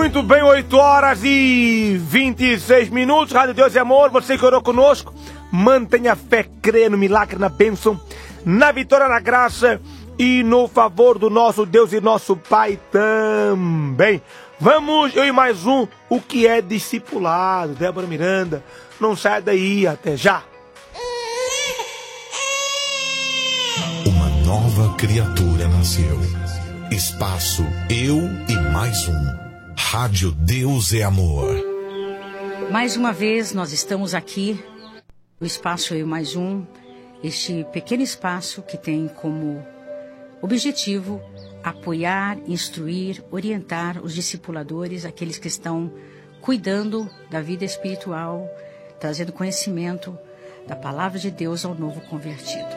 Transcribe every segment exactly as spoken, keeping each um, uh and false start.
Muito bem, oito horas e vinte e seis minutos. Rádio Deus e Amor, você que orou conosco, mantenha fé, crê no milagre, na bênção, na vitória, na graça e no favor do nosso Deus e nosso Pai também. Vamos, eu e mais um, o que é discipulado. Débora Miranda, não sai daí, até já. Uma nova criatura nasceu. Espaço Eu e Mais Um. Rádio Deus e Amor. Mais uma vez nós estamos aqui no Espaço Eu e Mais Um. Este pequeno espaço que tem como objetivo apoiar, instruir, orientar os discipuladores, aqueles que estão cuidando da vida espiritual, trazendo conhecimento da palavra de Deus ao novo convertido.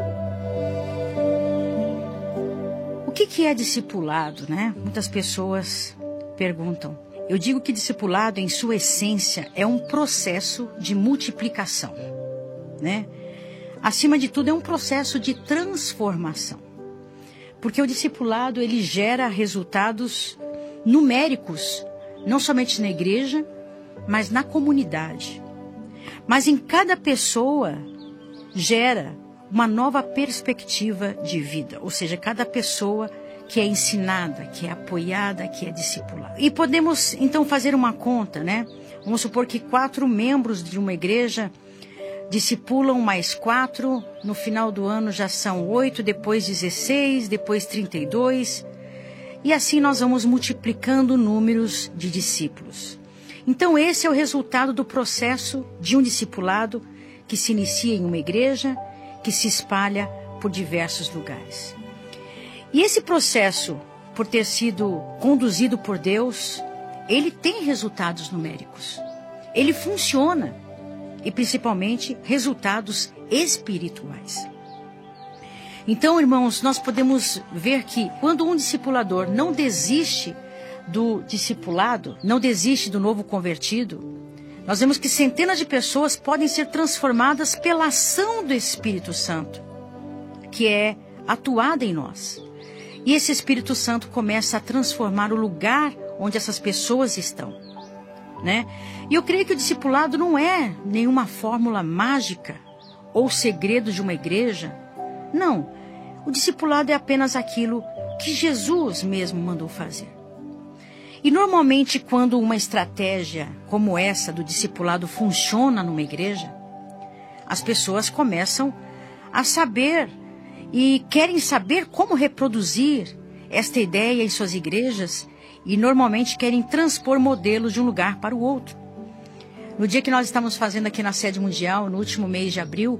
O que, que é discipulado, né? Muitas pessoas perguntam. Eu digo que discipulado, em sua essência, é um processo de multiplicação, né? Acima de tudo, é um processo de transformação. Porque o discipulado, ele gera resultados numéricos, não somente na igreja, mas na comunidade. Mas em cada pessoa gera uma nova perspectiva de vida. Ou seja, cada pessoa que é ensinada, que é apoiada, que é discipulada. E podemos, então, fazer uma conta, né? Vamos supor que quatro membros de uma igreja discipulam mais quatro, no final do ano já são oito, depois dezesseis, depois trinta e dois. E assim nós vamos multiplicando números de discípulos. Então esse é o resultado do processo de um discipulado que se inicia em uma igreja, que se espalha por diversos lugares. E esse processo, por ter sido conduzido por Deus, ele tem resultados numéricos. Ele funciona. E principalmente resultados espirituais. Então, irmãos, nós podemos ver que quando um discipulador não desiste do discipulado, não desiste do novo convertido, nós vemos que centenas de pessoas podem ser transformadas pela ação do Espírito Santo, que é atuada em nós. E esse Espírito Santo começa a transformar o lugar onde essas pessoas estão. Né? E eu creio que o discipulado não é nenhuma fórmula mágica ou segredo de uma igreja. Não, o discipulado é apenas aquilo que Jesus mesmo mandou fazer. E normalmente quando uma estratégia como essa do discipulado funciona numa igreja, as pessoas começam a saber e querem saber como reproduzir esta ideia em suas igrejas. E normalmente querem transpor modelos de um lugar para o outro. No dia que nós estamos fazendo aqui na sede mundial, no último mês de abril,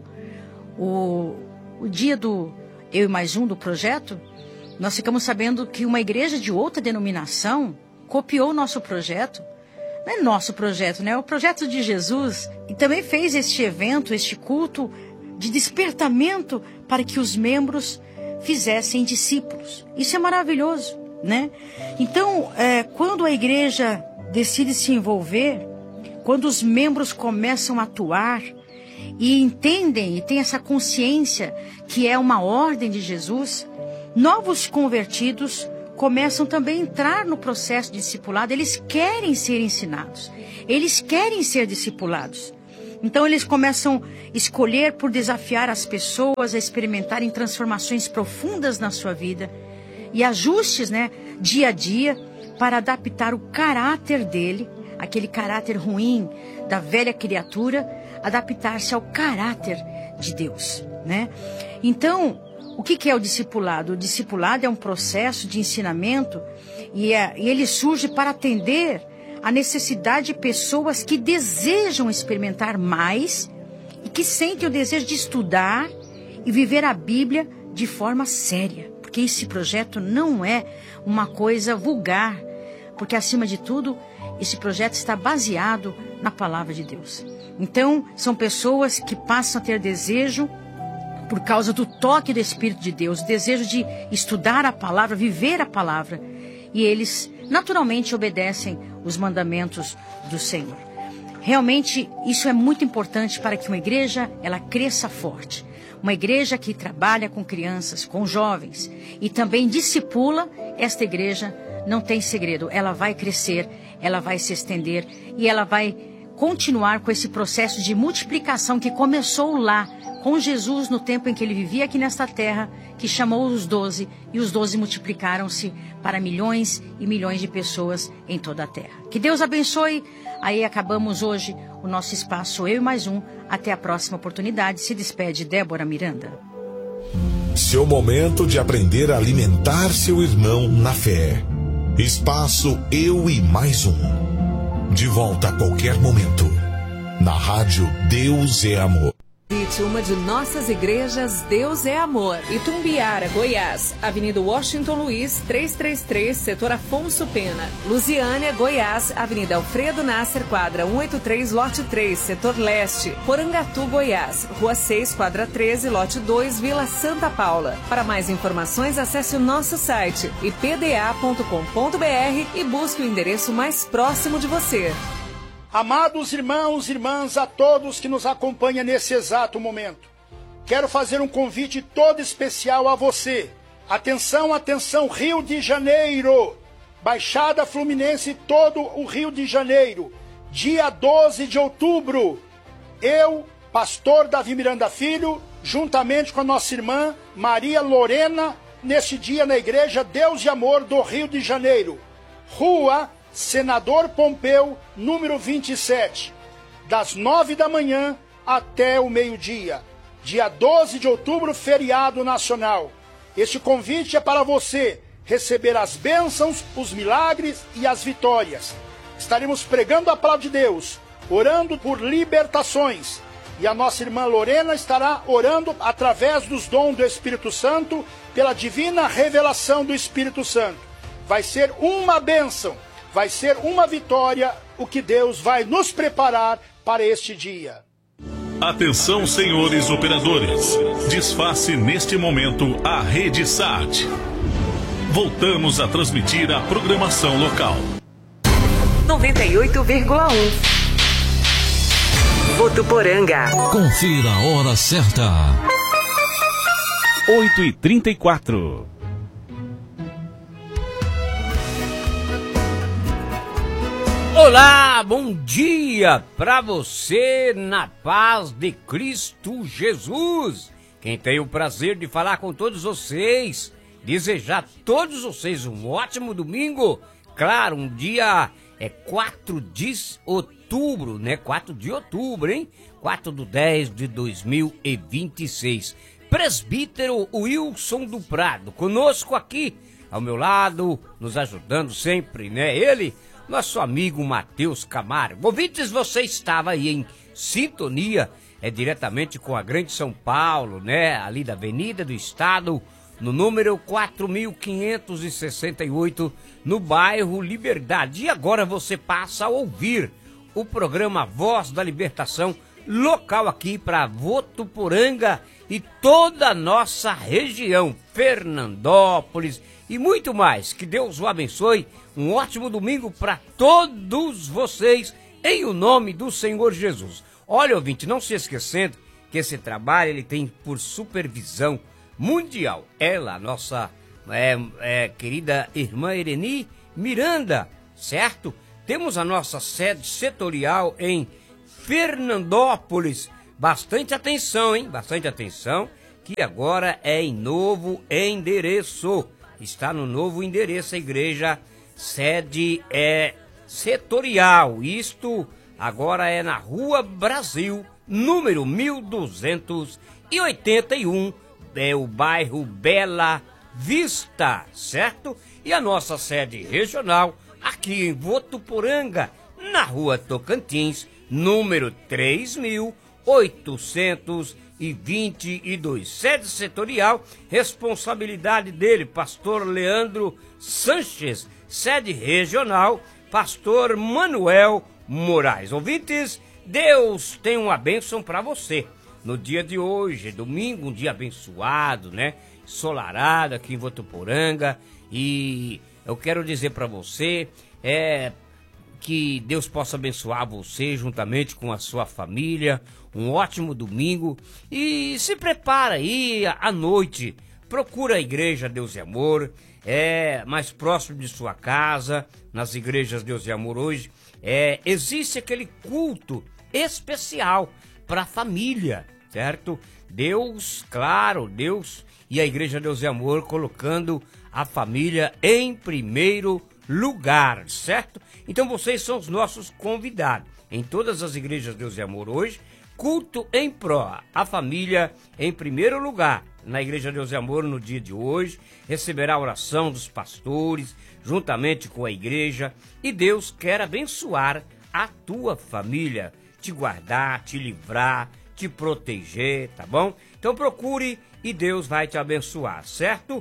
o, o dia do Eu e Mais Um, do projeto, nós ficamos sabendo que uma igreja de outra denominação copiou o nosso projeto. Não é nosso projeto, né? É o projeto de Jesus. E também fez este evento, este culto de despertamento para que os membros fizessem discípulos. Isso é maravilhoso. Né? Então, é, quando a igreja decide se envolver, quando os membros começam a atuar e entendem e têm essa consciência que é uma ordem de Jesus, novos convertidos começam também a entrar no processo de discipulado. Eles querem ser ensinados, eles querem ser discipulados. Então eles começam a escolher por desafiar as pessoas a experimentarem transformações profundas na sua vida. E ajustes, né, dia a dia, para adaptar o caráter dele, aquele caráter ruim da velha criatura, adaptar-se ao caráter de Deus, né? Então, o que, que é o discipulado? O discipulado é um processo de ensinamento e, é, e ele surge para atender a necessidade de pessoas que desejam experimentar mais e que sentem o desejo de estudar e viver a Bíblia de forma séria. Porque esse projeto não é uma coisa vulgar, porque acima de tudo, esse projeto está baseado na palavra de Deus. Então, são pessoas que passam a ter desejo, por causa do toque do Espírito de Deus, desejo de estudar a palavra, viver a palavra, e eles naturalmente obedecem os mandamentos do Senhor. Realmente, isso é muito importante para que uma igreja ela cresça forte. Uma igreja que trabalha com crianças, com jovens e também discipula, esta igreja não tem segredo. Ela vai crescer, ela vai se estender e ela vai continuar com esse processo de multiplicação que começou lá com Jesus no tempo em que ele vivia aqui nesta terra, que chamou os doze e os doze multiplicaram-se para milhões e milhões de pessoas em toda a terra. Que Deus abençoe. Aí acabamos hoje o nosso espaço Eu e Mais Um. Até a próxima oportunidade. Se despede Débora Miranda. Seu momento de aprender a alimentar seu irmão na fé. Espaço Eu e Mais Um. De volta a qualquer momento. Na rádio Deus é Amor. Visite uma de nossas igrejas Deus é Amor. Itumbiara, Goiás. Avenida Washington Luiz, trezentos e trinta e três, setor Afonso Pena. Lusiânia, Goiás. Avenida Alfredo Nasser, quadra cento e oitenta e três, lote três, setor Leste. Porangatu, Goiás. Rua seis, quadra treze, lote dois, Vila Santa Paula. Para mais informações, acesse o nosso site i p d a ponto com ponto b r e busque o endereço mais próximo de você. Amados irmãos e irmãs, a todos que nos acompanham nesse exato momento, quero fazer um convite todo especial a você. Atenção, atenção, Rio de Janeiro, Baixada Fluminense e todo o Rio de Janeiro, dia doze de outubro, eu, pastor Davi Miranda Filho, juntamente com a nossa irmã Maria Lorena, neste dia na igreja Deus e Amor do Rio de Janeiro, Rua Senador Pompeu, número vinte e sete, das nove da manhã até o meio-dia. Dia doze de outubro, feriado nacional. Este convite é para você receber as bênçãos, os milagres e as vitórias. Estaremos pregando a palavra de Deus, orando por libertações. E a nossa irmã Lorena estará orando através dos dons do Espírito Santo, pela divina revelação do Espírito Santo. Vai ser uma bênção. Vai ser uma vitória, o que Deus vai nos preparar para este dia. Atenção, senhores operadores. Desface neste momento a rede S A T. Voltamos a transmitir a programação local. noventa e oito vírgula um. Votuporanga. Confira a hora certa. oito e trinta e quatro. Olá, bom dia para você na paz de Cristo Jesus. Quem tem o prazer de falar com todos vocês, desejar a todos vocês um ótimo domingo. Claro, um dia é quatro de outubro, né? quatro de outubro, hein? quatro de dez de dois mil e vinte e seis. Presbítero Wilson do Prado, conosco aqui, ao meu lado, nos ajudando sempre, né? Ele... nosso amigo Matheus Camargo. Ouvintes, você estava aí em sintonia, é diretamente com a Grande São Paulo, né? Ali da Avenida do Estado, no número quatro mil quinhentos e sessenta e oito, no bairro Liberdade. E agora você passa a ouvir o programa Voz da Libertação, local aqui para Votuporanga e toda a nossa região, Fernandópolis e muito mais. Que Deus o abençoe. Um ótimo domingo para todos vocês, em o nome do Senhor Jesus. Olha, ouvinte, não se esquecendo que esse trabalho ele tem por supervisão mundial. Ela, nossa é, é, querida irmã Ereni Miranda, certo? Temos a nossa sede setorial em Fernandópolis. Bastante atenção, hein? Bastante atenção, que agora é em novo endereço. Está no novo endereço a igreja. Sede é setorial, isto agora é na Rua Brasil, número mil duzentos e oitenta e um, é o bairro Bela Vista, certo? E a nossa sede regional aqui em Votuporanga, na Rua Tocantins, número três mil oitocentos e vinte e dois, sede setorial, responsabilidade dele, pastor Leandro Sanches. Sede regional, pastor Manuel Moraes. Ouvintes, Deus tem uma bênção para você. No dia de hoje, domingo, um dia abençoado, né? Ensolarado aqui em Votuporanga. E eu quero dizer para você é, que Deus possa abençoar você juntamente com a sua família. Um ótimo domingo. E se prepara aí à noite procura a igreja Deus e Amor, é mais próximo de sua casa, nas igrejas Deus e Amor hoje, é, existe aquele culto especial para a família, certo? Deus, claro, Deus e a igreja Deus e Amor colocando a família em primeiro lugar, certo? Então vocês são os nossos convidados. Em todas as igrejas Deus e Amor hoje, culto em pró, a família em primeiro lugar. Na igreja Deus e Amor, no dia de hoje, receberá a oração dos pastores, juntamente com a igreja, e Deus quer abençoar a tua família, te guardar, te livrar, te proteger, tá bom? Então procure e Deus vai te abençoar, certo?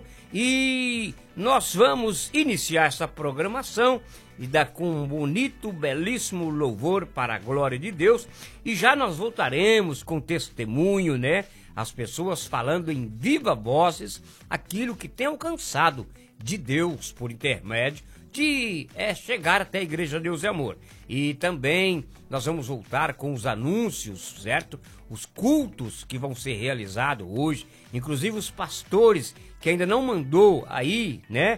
E nós vamos iniciar essa programação e dar com um bonito, belíssimo louvor para a glória de Deus. E já nós voltaremos com testemunho, né? As pessoas falando em viva vozes aquilo que tem alcançado de Deus por intermédio de é, chegar até a igreja Deus e Amor. E também nós vamos voltar com os anúncios, certo? Os cultos que vão ser realizados hoje, inclusive os pastores que ainda não mandou aí, né?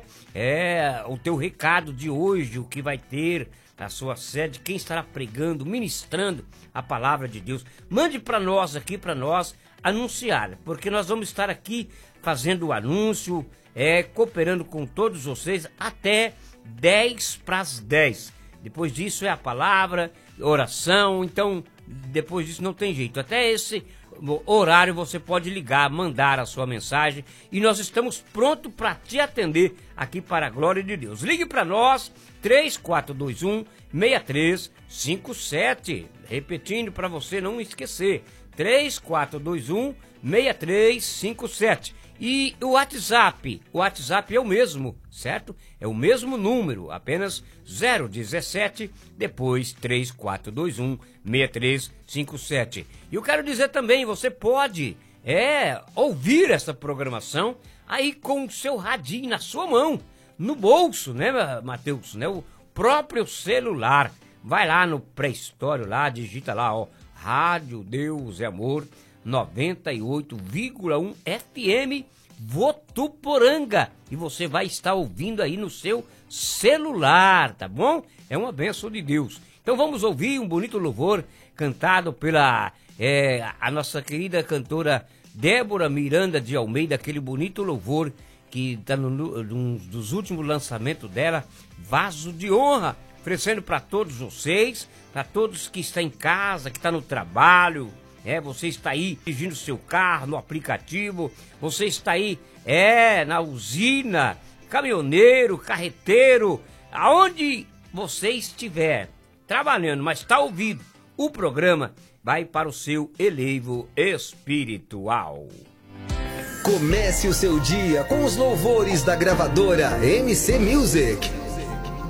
É o teu recado de hoje, o que vai ter na sua sede, quem estará pregando, ministrando a palavra de Deus. Mande para nós aqui, para nós anunciar, porque nós vamos estar aqui fazendo o anúncio, é, cooperando com todos vocês até dez para as dez. Depois disso é a palavra, oração, então depois disso não tem jeito. Até esse horário você pode ligar, mandar a sua mensagem e nós estamos prontos para te atender aqui para a glória de Deus. Ligue para nós, três quatro dois um, seis três cinco sete, repetindo para você não esquecer, três quatro dois um, seis três cinco sete. E o WhatsApp, o WhatsApp é o mesmo, certo? É o mesmo número, apenas zero dezessete, depois três quatro dois um, seis três cinco sete. E eu quero dizer também, você pode é, ouvir essa programação aí com o seu radinho na sua mão, no bolso, né, Mateus? Né? O próprio celular. Vai lá no pré-histório, lá, digita lá, ó, Rádio Deus e Amor, noventa e oito vírgula um F M Votuporanga, e você vai estar ouvindo aí no seu celular, tá bom? É uma bênção de Deus. Então vamos ouvir um bonito louvor cantado pela é, a nossa querida cantora Débora Miranda de Almeida, aquele bonito louvor que está num dos últimos lançamentos dela, Vaso de Honra, oferecendo para todos vocês, para todos que estão em casa, que estão no trabalho. É, você está aí dirigindo seu carro no aplicativo, você está aí, é, na usina, caminhoneiro, carreteiro, aonde você estiver trabalhando, mas está ouvindo o programa, vai para o seu elevo espiritual. Comece o seu dia com os louvores da gravadora M C Music.